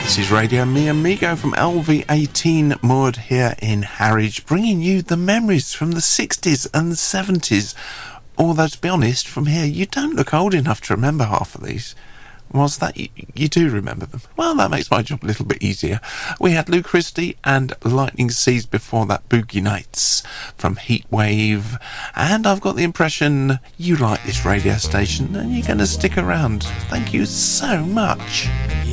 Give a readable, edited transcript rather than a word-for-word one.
This is Radio Me Amigo from LV18 moored here in Harwich, bringing you the memories from the 60s and the 70s. Although, to be honest, from here, you don't look old enough to remember half of these. Whilst that, you do remember them. Well, that makes my job a little bit easier. We had Lou Christie and Lightning Seas before that, Boogie Nights from Heatwave. And I've got the impression you like this radio station and you're going to stick around. Thank you so much.